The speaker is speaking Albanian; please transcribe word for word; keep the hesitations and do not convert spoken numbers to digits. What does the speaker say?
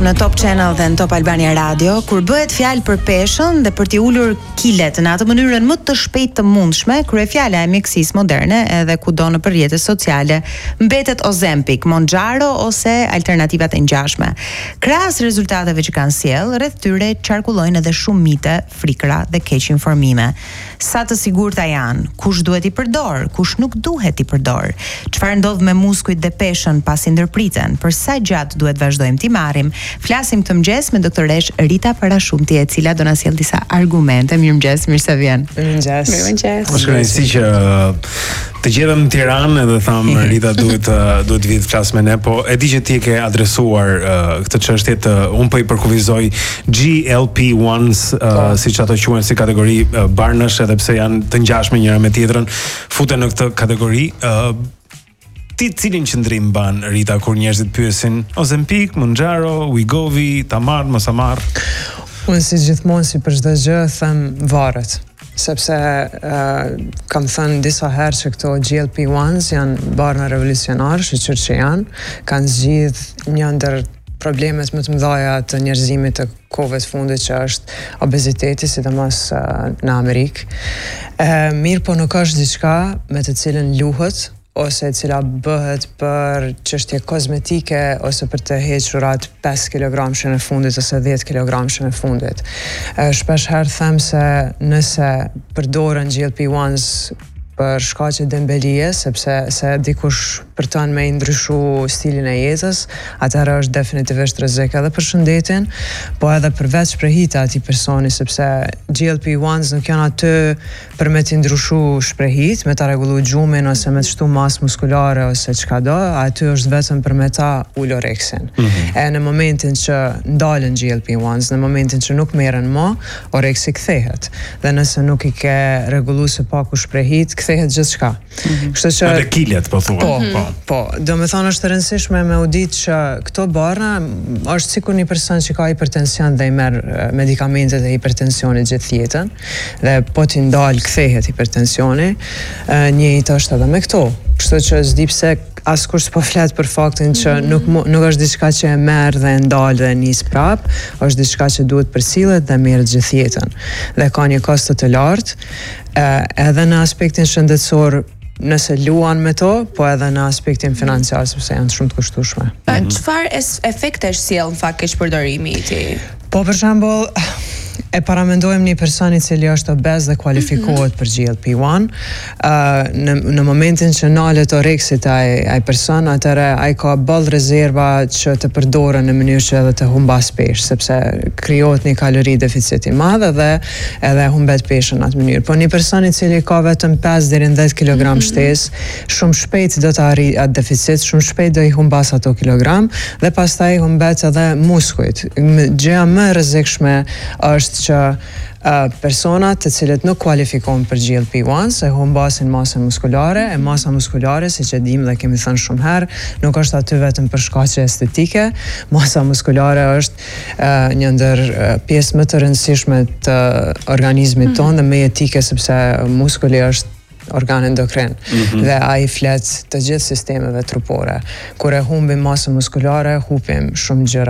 në Top Channel dhe në Top Albania Radio, kur bëhet fjalë për peshën dhe për t'i ulur kilet në atë mënyrën më të shpejt të mundshme, kryefjala e mjekësisë moderne edhe kudo në rrjetet sociale mbetet Ozempic, Mounjaro ose alternativat e ngjashme. Krahas rezultateve që kanë sjell, rreth tyre qarkullojnë edhe shumë mite, frikra dhe keq informime. Sa të sigurta janë, kush duhet i përdor, kush nuk duhet i përdor, çfarë ndodh me muskujt dhe peshën pasi ndërpriten, për sa gjatë duhet vazhdojmë t'i marrim. Flasim këtë mëngjes me doktoresh Rita Parashumti, e cila do na sjell disa argumente. Mirëmëngjes, mirë se vjen. Mirëmëngjes. Mirëmëngjes. Është kënaqësi që të gjetëm në Tiranë edhe tham Rita duhet duhet vi të flas me ne, po e di që ti ke adresuar uh, këtë çështje të un po i përkufizoj G L P ones, uh, siç ato quhen si kategori uh, barnash, edhe pse janë të ngjashme njëra me tjetrën, futen në këtë kategori. Uh, Ti cilin qëndrim ban, Rita, kur njerëzit pyesin Ozempic, Mounjaro, Wegovy, ta marr, mos ta marr? Unë si gjithmonë, si për çdo gjë, them varet. Sepse uh, kam thënë disa herë që këto G L P ones janë barna revolucionare, shqyr që janë, kanë zgjidh një ndër problemet më të mëdha të njerëzimit të kohëve të fundit, që është obeziteti, sidomos uh, në Amerikë. Uh, mirë, po nuk është diçka me të cilën luhet, ose cila bëhet për çështje kozmetike ose për të hequr atë pesë kilogramshën e fundit ose dhjetë kilogramshën e fundit. Shpesh herë them se nëse përdoren G L P ones për shkaqe dembelie, sepse se dikush përton me ndryshu stilin e jetës, atëherë është definitivisht rrezik edhe për shëndetin, po edhe përveç shprehita atij personi, sepse G L P ones nuk janë aty për me t'i ndryshu shprehit, me ta rregullu gjumin ose me të shtu masë muskulare ose çka do, aty është vetëm për me ta ul oreksin. Mm-hmm. E në momentin që ndalen G L P ones, në momentin që nuk merren më, oreksi kthehet. Dhe nëse nuk i ke rregullu së paku shprehit, kthehet gjithçka. Mm-hmm. Kështu që edhe kilet po thua. Po, po, po. Do me thonë është e rëndësishme me u ditë që këto barna është sikur një person që ka hipertension dhe i merr medikamentet e hipertensionit gjithë jetën, dhe po t'i ndal kthehet hipertensioni, njëjtë është edhe me këto. Kështu që s'di pse askush s'po flet për faktin që nuk nuk është diçka që e merr dhe e ndal dhe nis prap, është diçka që duhet përcillet dhe merret gjithë jetën. Dhe ka një kosto të lartë, edhe në aspektin shëndetësor nëse luan me to, po edhe në aspektin financiar, sepse janë shumë të kushtueshme. Çfarë efektesh sjell në fakt keq përdorimi i tij? Po për shembull, e paramendojmë një person i cili është obez dhe kualifikohet mm-hmm. për G L P one, uh, në, në momentin që nalet oreksit ai, ai person, atëre ai ka boll rezerva që të përdoren në mënyrë që edhe të humbas peshë, sepse krijohet një kalori deficit i madh dhe edhe humbet peshën në atë mënyrë. Po një person i cili ka vetëm pesë deri në dhjetë kilogram mm-hmm. shtesë, shumë shpejt do të arrijë atë deficit, shumë shpejt do i humbas ato kilogram dhe pastaj humbet edhe muskujt. Gjëja më e rrezikshme është që uh, personat të cilët nuk kualifikohen për G L P ones e humbasin masën muskulare, e masa muskulare, siç e dim dhe kemi thënë shumë herë, nuk është aty vetëm për shkaqe estetike. Masa muskulare është uh, një ndër uh, pjesë më të rëndësishme të organizmit tonë dhe më etike, sepse muskuli është organ endokrin mm-hmm. dhe ai flet të gjithë sistemeve trupore. Kur e humbim masën muskulare, humbim shumë gjëra.